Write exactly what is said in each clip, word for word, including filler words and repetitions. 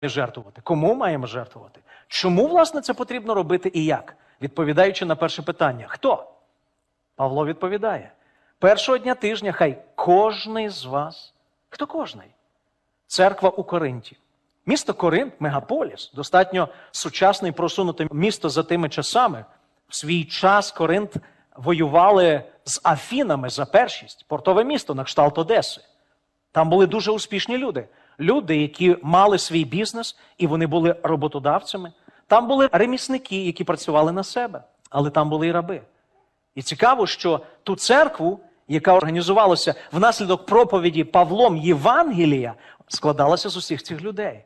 жертвувати? Кому маємо жертвувати? Чому, власне, це потрібно робити і як? Відповідаючи на перше питання. Хто? Павло відповідає. Першого дня тижня хай кожний з вас. Хто кожний? Церква у Коринті. Місто Коринт, мегаполіс, достатньо сучасне і просунуте місто за тими часами. В свій час Коринт воювали з Афінами за першість. Портове місто на кшталт Одеси. Там були дуже успішні люди. Люди, які мали свій бізнес, і вони були роботодавцями. Там були ремісники, які працювали на себе. Але там були і раби. І цікаво, що ту церкву, яка організувалася внаслідок проповіді Павлом Євангелія, складалася з усіх цих людей.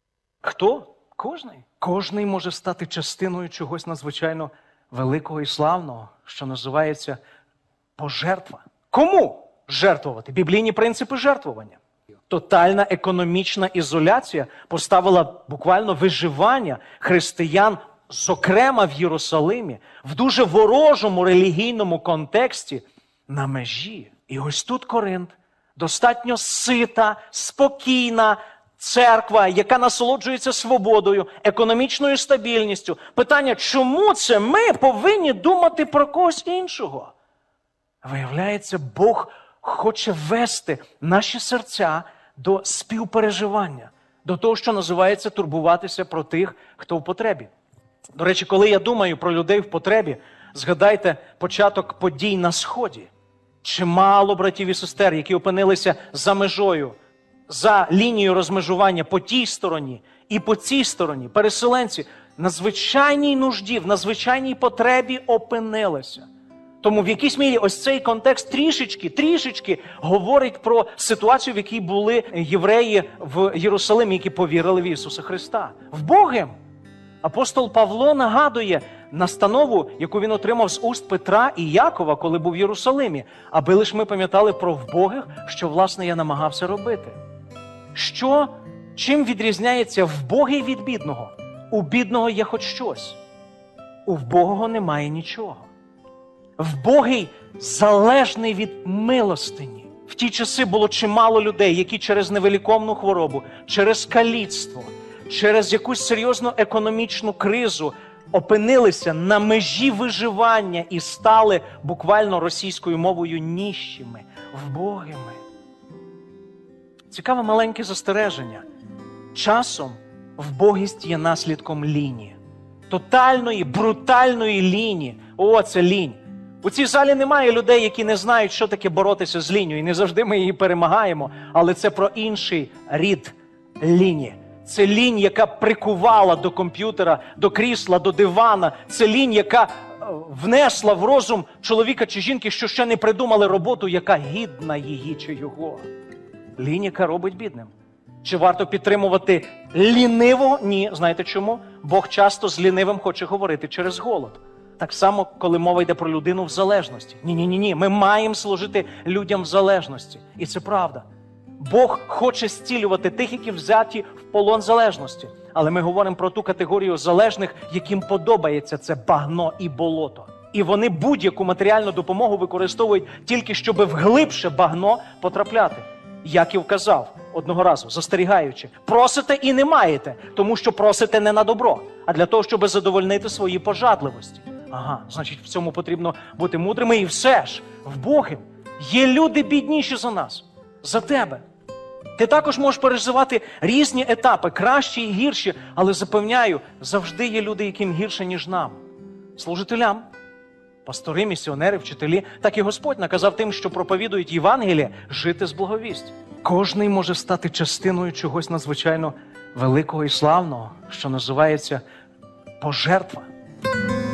Хто? Кожний. Кожний може стати частиною чогось надзвичайно великого і славного, що називається пожертва. Кому жертвувати? Біблійні принципи жертвування. Тотальна економічна ізоляція поставила буквально виживання християн, зокрема в Єрусалимі, в дуже ворожому релігійному контексті на межі. І ось тут Коринт, достатньо сита, спокійна церква, яка насолоджується свободою, економічною стабільністю. Питання, чому це ми повинні думати про когось іншого? Виявляється, Бог хоче вести наші серця до співпереживання, до того, що називається турбуватися про тих, хто в потребі. До речі, коли я думаю про людей в потребі, згадайте початок подій на Сході. Чимало братів і сестер, які опинилися за межою, за лінією розмежування по тій стороні і по цій стороні, переселенці, на звичайній нужді, в надзвичайній потребі опинилися. Тому в якійсь мірі ось цей контекст трішечки, трішечки говорить про ситуацію, в якій були євреї в Єрусалимі, які повірили в Ісуса Христа. Вбогим. Апостол Павло нагадує настанову, яку він отримав з уст Петра і Якова, коли був в Єрусалимі, аби лише ми пам'ятали про вбогих, що, власне, я намагався робити. Що, чим відрізняється вбогий від бідного? У бідного є хоч щось. У вбогого немає нічого. Вбогий залежний від милостині. В ті часи було чимало людей, які через невиліковну хворобу, через каліцтво, через якусь серйозну економічну кризу опинилися на межі виживання і стали буквально російською мовою ніщими, вбогими. Цікаве маленьке застереження. Часом вбогість є наслідком лінії. Тотальної, брутальної лінії. О, це лінь. У цій залі немає людей, які не знають, що таке боротися з лінію. І не завжди ми її перемагаємо. Але це про інший рід ліні. Це лінь, яка прикувала до комп'ютера, до крісла, до дивана. Це лінь, яка внесла в розум чоловіка чи жінки, що ще не придумали роботу, яка гідна її чи його. Лінь, яка робить бідним. Чи варто підтримувати лінивого? Ні. Знаєте чому? Бог часто з лінивим хоче говорити через голод. Так само, коли мова йде про людину в залежності. Ні-ні-ні, ми маємо служити людям в залежності. І це правда. Бог хоче зцілювати тих, які взяті в полон залежності. Але ми говоримо про ту категорію залежних, яким подобається це багно і болото. І вони будь-яку матеріальну допомогу використовують тільки, щоб вглибше багно потрапляти. Як і вказав одного разу, застерігаючи, просите і не маєте, тому що просите не на добро, а для того, щоб задовольнити свої пожадливості. Ага, значить, в цьому потрібно бути мудрими. І все ж, вбогим є люди бідніші за нас, за тебе. Ти також можеш переживати різні етапи, кращі і гірші, але запевняю, завжди є люди, яким гірше, ніж нам. Служителям, пастори, місіонери, вчителі, так і Господь наказав тим, що проповідують Євангеліє, жити з благовістю. Кожний може стати частиною чогось надзвичайно великого і славного, що називається пожертва.